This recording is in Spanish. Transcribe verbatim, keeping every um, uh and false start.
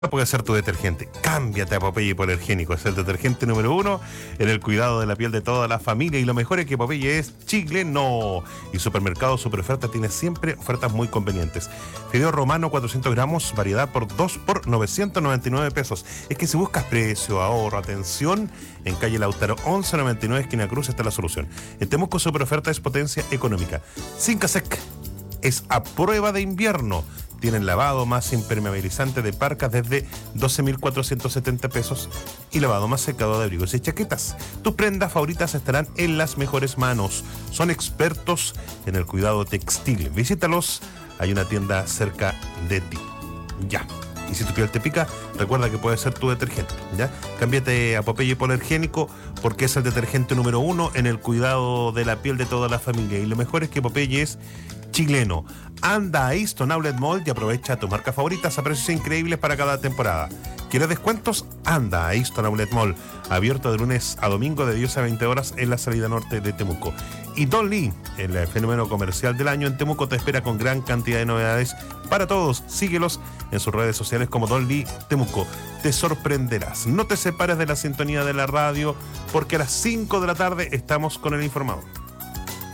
Puede ser tu detergente. Cámbiate a Popeye Hipoalergénico. Es el detergente número uno en el cuidado de la piel de toda la familia. Y lo mejor es que Popeye es chileno. Y Supermercado Super Oferta tiene siempre ofertas muy convenientes. Fideo romano cuatrocientos gramos, variedad por dos por novecientos noventa y nueve pesos. Es que si buscas precio, ahorro, atención, en calle Lautaro once noventa y nueve, esquina Cruz, está la solución. En Temuco Super Oferta es potencia económica. Sincasec es a prueba de invierno. Tienen lavado más impermeabilizante de parcas desde doce mil cuatrocientos setenta pesos y lavado más secado de abrigos y chaquetas. Tus prendas favoritas estarán en las mejores manos. Son expertos en el cuidado textil. Visítalos. Hay una tienda cerca de ti. Ya. Y si tu piel te pica, recuerda que puede ser tu detergente, ¿ya? Cámbiate a Popeye Hipoalergénico porque es el detergente número uno en el cuidado de la piel de toda la familia. Y lo mejor es que Popeye es chileno. Anda a Easton Outlet Mall y aprovecha tus marcas favoritas a precios increíbles para cada temporada. ¿Quieres descuentos? Anda a Easton Outlet Mall, abierto de lunes a domingo de diez a veinte horas en la salida norte de Temuco. Y Don Lee, el fenómeno comercial del año en Temuco, te espera con gran cantidad de novedades para todos. Síguelos en sus redes sociales como Don Lee Temuco. Te sorprenderás. No te separes de la sintonía de la radio porque a las cinco de la tarde estamos con el informado.